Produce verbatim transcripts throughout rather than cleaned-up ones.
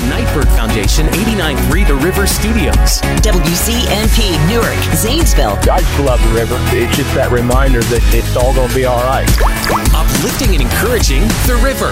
Nightbird Foundation, eighty-nine point three The River Studios. W C N P, Newark, Zanesville. I just love the river. It's just that reminder that it's all going to be all right. Uplifting and encouraging The River.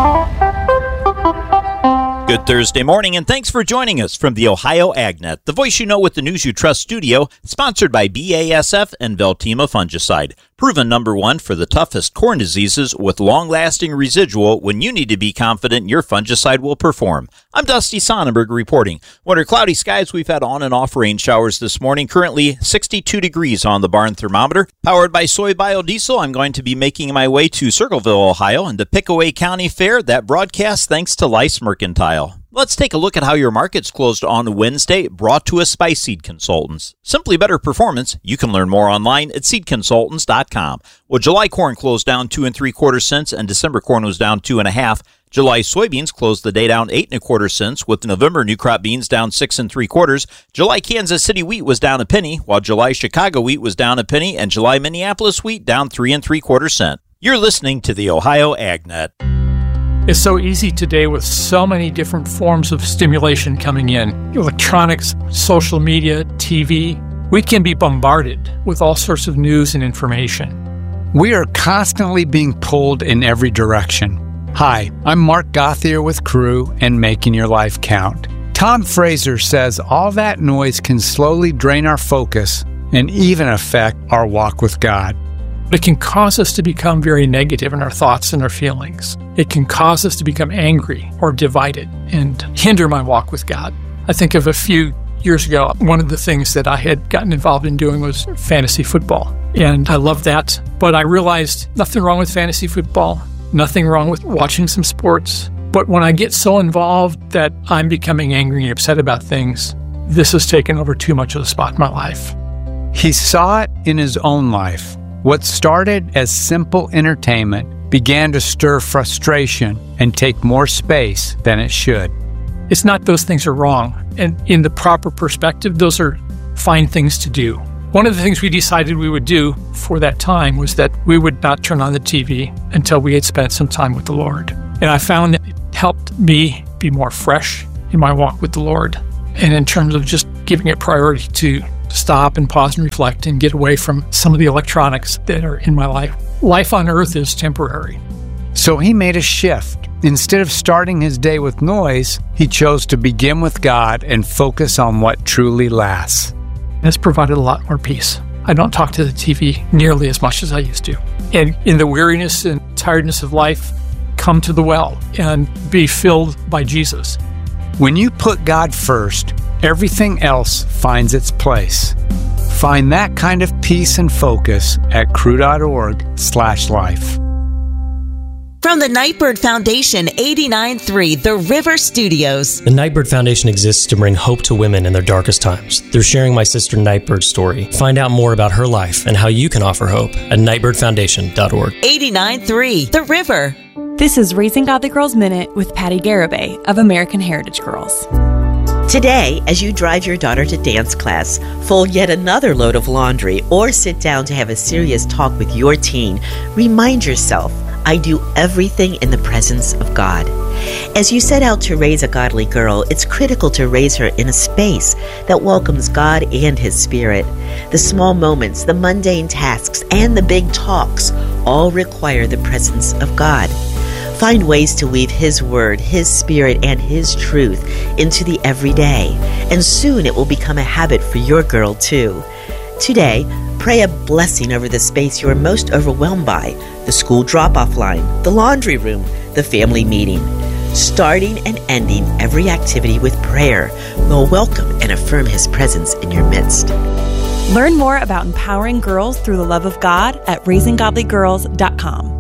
Good Thursday morning, and thanks for joining us from the Ohio AgNet, the voice you know with the news you trust studio, sponsored by B A S F and Veltima Fungicide. Proven number one for the toughest corn diseases with long-lasting residual when you need to be confident your fungicide will perform. I'm Dusty Sonnenberg reporting. Under cloudy skies, we've had on and off rain showers this morning. Currently sixty-two degrees on the barn thermometer. Powered by soy biodiesel, I'm going to be making my way to Circleville, Ohio, and the Pickaway County Fair. That broadcast thanks to Lice Mercantile. Let's take a look at how your markets closed on Wednesday, brought to us by Seed Consultants. Simply better performance. You can learn more online at seed consultants dot com. Well, July corn closed down two and three quarter cents, and December corn was down two and a half. July soybeans closed the day down eight and a quarter cents, with November new crop beans down six and three quarters. July Kansas City wheat was down a penny, while July Chicago wheat was down a penny, and July Minneapolis wheat down three and three quarter cent. You're listening to the Ohio AgNet. It's so easy today with so many different forms of stimulation coming in. Electronics, social media, T V. We can be bombarded with all sorts of news and information. We are constantly being pulled in every direction. Hi, I'm Mark Gothier with Crew and Making Your Life Count. Tom Fraser says all that noise can slowly drain our focus and even affect our walk with God. It can cause us to become very negative in our thoughts and our feelings. It can cause us to become angry or divided and hinder my walk with God. I think of a few years ago, one of the things that I had gotten involved in doing was fantasy football. And I loved that. But I realized nothing wrong with fantasy football, nothing wrong with watching some sports. But when I get so involved that I'm becoming angry and upset about things, this has taken over too much of the spot in my life. He saw it in his own life. What started as simple entertainment began to stir frustration and take more space than it should. It's not those things are wrong. And in the proper perspective, those are fine things to do. One of the things we decided we would do for that time was that we would not turn on the T V until we had spent some time with the Lord. And I found that it helped me be more fresh in my walk with the Lord. And in terms of just giving it priority to stop and pause and reflect and get away from some of the electronics that are in my life. Life on earth is temporary. So he made a shift. Instead of starting his day with noise, he chose to begin with God and focus on what truly lasts. It's provided a lot more peace. I don't talk to the T V nearly as much as I used to. And in the weariness and tiredness of life, come to the well and be filled by Jesus. When you put God first, everything else finds its place. Find that kind of peace and focus at crew.org slash life. From the Nightbird Foundation, eighty-nine point three The River Studios. The Nightbird Foundation exists to bring hope to women in their darkest times. They're sharing my sister Nightbird's story. Find out more about her life and how you can offer hope at nightbird foundation dot org. eighty-nine point three The River. This is Raising Godly Girls Minute with Patty Garibay of American Heritage Girls. Today, as you drive your daughter to dance class, fold yet another load of laundry, or sit down to have a serious talk with your teen, remind yourself, I do everything in the presence of God. As you set out to raise a godly girl, it's critical to raise her in a space that welcomes God and His Spirit. The small moments, the mundane tasks, and the big talks all require the presence of God. Find ways to weave His Word, His Spirit, and His truth into the everyday, and soon it will become a habit for your girl too. Today, pray a blessing over the space you are most overwhelmed by, the school drop-off line, the laundry room, the family meeting. Starting and ending every activity with prayer will welcome and affirm His presence in your midst. Learn more about empowering girls through the love of God at raising godly girls dot com.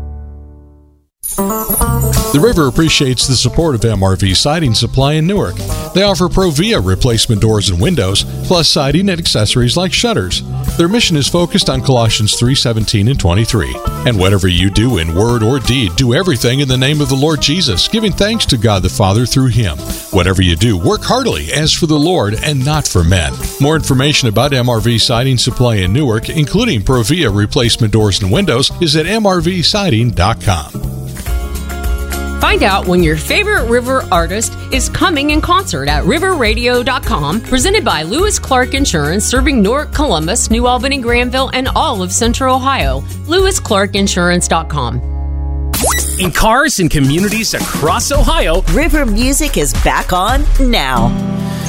The River appreciates the support of M R V Siding Supply in Newark. They offer Provia replacement doors and windows, plus siding and accessories like shutters. Their mission is focused on Colossians three seventeen and twenty-three. And whatever you do in word or deed, do everything in the name of the Lord Jesus, giving thanks to God the Father through Him. Whatever you do, work heartily as for the Lord and not for men. More information about M R V Siding Supply in Newark, including Provia replacement doors and windows, is at m r v siding dot com. Find out when your favorite River artist is coming in concert at river radio dot com, presented by Lewis Clark Insurance, serving Newark, Columbus, New Albany, Granville, and all of Central Ohio. lewis clark insurance dot com. In cars and communities across Ohio, River Music is back on now.